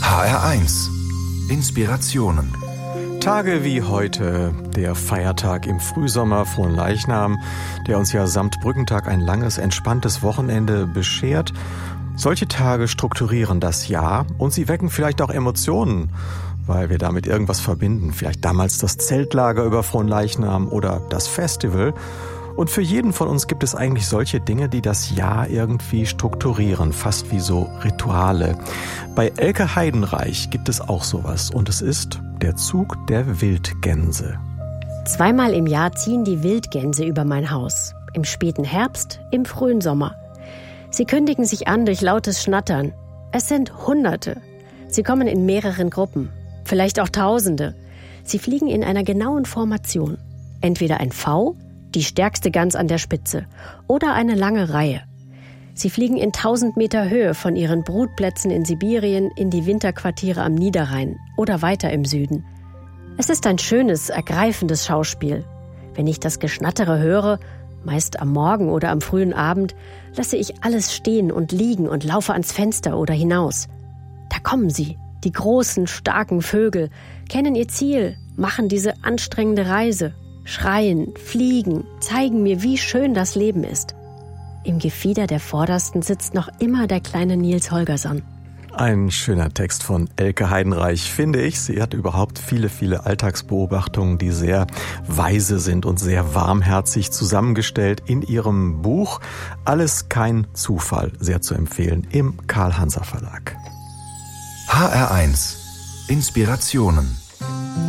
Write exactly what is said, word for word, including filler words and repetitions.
H R eins. Inspirationen. Tage wie heute, der Feiertag im Frühsommer, Fronleichnam, der uns ja samt Brückentag ein langes, entspanntes Wochenende beschert. Solche Tage strukturieren das Jahr und sie wecken vielleicht auch Emotionen, weil wir damit irgendwas verbinden. Vielleicht damals das Zeltlager über Fronleichnam oder das Festival. Und für jeden von uns gibt es eigentlich solche Dinge, die das Jahr irgendwie strukturieren, fast wie so Rituale. Bei Elke Heidenreich gibt es auch sowas und es ist der Zug der Wildgänse. Zweimal im Jahr ziehen die Wildgänse über mein Haus. Im späten Herbst, im frühen Sommer. Sie kündigen sich an durch lautes Schnattern. Es sind Hunderte. Sie kommen in mehreren Gruppen, vielleicht auch Tausende. Sie fliegen in einer genauen Formation. Entweder ein V, die stärkste Gans an der Spitze, oder eine lange Reihe. Sie fliegen in tausend Meter Höhe von ihren Brutplätzen in Sibirien in die Winterquartiere am Niederrhein oder weiter im Süden. Es ist ein schönes, ergreifendes Schauspiel. Wenn ich das Geschnattere höre, meist am Morgen oder am frühen Abend, lasse ich alles stehen und liegen und laufe ans Fenster oder hinaus. Da kommen sie, die großen, starken Vögel, kennen ihr Ziel, machen diese anstrengende Reise. Schreien, fliegen, zeigen mir, wie schön das Leben ist. Im Gefieder der Vordersten sitzt noch immer der kleine Nils Holgersson. Ein schöner Text von Elke Heidenreich, finde ich. Sie hat überhaupt viele, viele Alltagsbeobachtungen, die sehr weise sind und sehr warmherzig zusammengestellt in ihrem Buch. Alles kein Zufall, sehr zu empfehlen, im Karl Hanser Verlag. H R eins. Inspirationen.